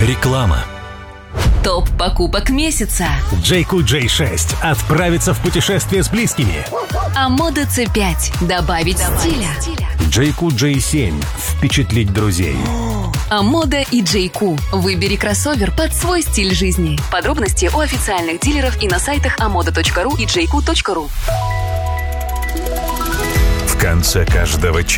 Реклама. Топ покупок месяца. JQ J6 отправиться в путешествие с близкими. Амода C5 добавить стиля. JQ J7 впечатлить друзей. Амода и JQ. Выбери кроссовер под свой стиль жизни. Подробности у официальных дилеров и на сайтах amoda.ru и jq.ru. В конце каждого